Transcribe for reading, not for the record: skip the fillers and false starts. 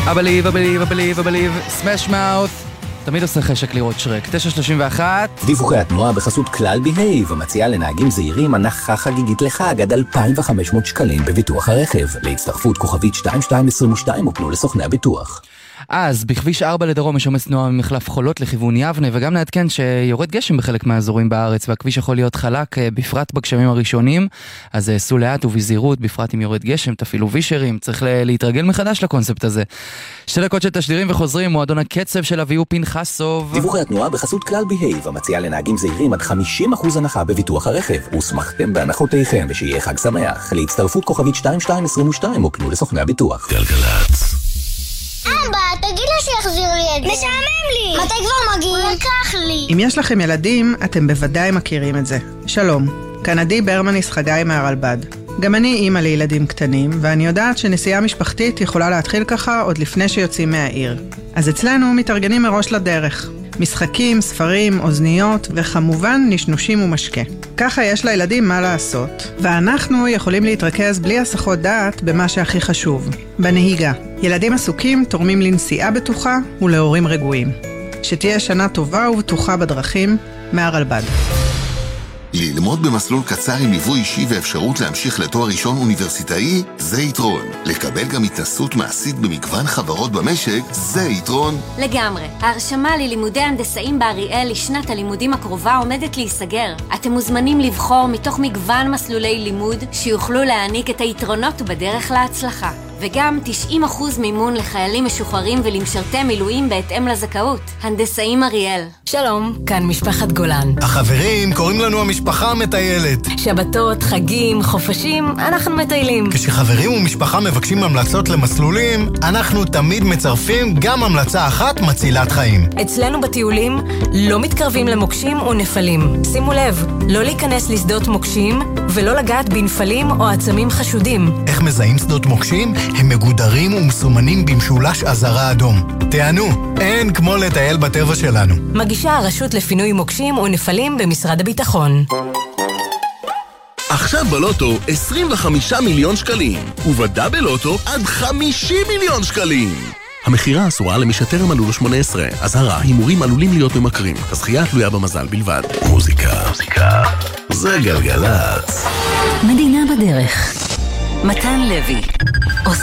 אבליב, סמש מאות' תמיד עושה חשק לראות שרק. 9:31. דיווחי התנועה בחסות כלל בהייב, המציעה לנהגים זהירים הנחה חגיגית לחג עד 2,500 שקלים בביטוח הרכב. להצטרפות כוכבית 2222 ופנו לסוכני הביטוח. אז בכביש 4 לדרום יש עומס תנועה ממחלף חולות לכיוון יבנה, וגם נעדכן שיורד גשם בחלק מהאזורים בארץ, והכביש יכול להיות חלק, בפרט בגשמים הראשונים, אז סעו לאט ובזהירות, בפרט אם יורד גשם, תפעילו וישרים, צריך להתרגל מחדש לקונספט הזה. 2 דקות של תשדירים וחוזרים, מועדון הקצב של אביהו פנחסוב. דיווחי התנועה בחסות כלל בהייב, המציעה לנהגים זהירים עד 50% הנחה בביטוח הרכב. ושמחתם בהנחותיכם ושיהיה חג שמח. להצטרפות כוכבית 2222 ופנו לסוכני הביטוח. גלגלצ. אבא, תגיד לה שיחזיר לי את זה. משעמם לי. מתי כבר מגיעים? הוא לקח לי. אם יש לכם ילדים, אתם בוודאי מכירים את זה. שלום, כאן עדי ברמניס חגי מהרלב"ד. גם אני אימא לילדים קטנים, ואני יודעת שנסיעה משפחתית יכולה להתחיל ככה עוד לפני שיוצאים מהעיר. אז אצלנו מתארגנים מראש לדרך. משחקים, ספרים, אוזניות, וכמובן נשנושים ומשקה. ככה יש לילדים מה לעשות, ואנחנו יכולים להתרכז בלי הסחות דעת במה שהכי חשוב, בנהיגה. ילדים עסוקים תורמים לנסיעה בטוחה ולהורים רגועים. שתהיה שנה טובה ובטוחה בדרכים, מהרלב"ד. ללמוד במסלול קצר עם ליווי אישי ואפשרות להמשיך לתואר ראשון אוניברסיטאי, זה יתרון. לקבל גם התנסות מעשית במגוון חברות במשק, זה יתרון. לגמרי. ההרשמה ללימודי הנדסאים באריאל לשנת הלימודים הקרובה עומדת להיסגר. אתם מוזמנים לבחור מתוך מגוון מסלולי לימוד שיוכלו להעניק את היתרונות בדרך להצלחה. וגם 90% מימון לחיילים משוחררים ולמשרתי מילואים בהתאם לזכאות. הנדסאים אריאל. שלום, כאן משפחת גולן. החברים קוראים לנו המשפחה המטיילת. שבתות, חגים, חופשים, אנחנו מטיילים. כשחברים ומשפחה מבקשים המלצות למסלולים, אנחנו תמיד מצרפים גם המלצה אחת מצילת חיים. אצלנו בטיולים לא מתקרבים למוקשים ונפלים. שימו לב, לא להיכנס לשדות מוקשים ולא לגעת בנפלים או עצמים חשודים. איך מזהים שדות מוקשים? הם מגודרים ומסומנים במשולש אזהרה אדום. תענו, אין כמו לטייל בטבע שלנו. מגישה הרשות לפינוי מוקשים ונפלים במשרד הביטחון. עכשיו בלוטו 25 מיליון שקלים, ובדאבל לוטו עד 50 מיליון שקלים. המחירה אסורה למי שטרם מלאו לו 18. אזהרה, הימורים עלולים להיות ממכרים. הזכייה תלויה במזל בלבד. מוזיקה. זה גלגלצ. מדינה בדרך. מתן לוי עושה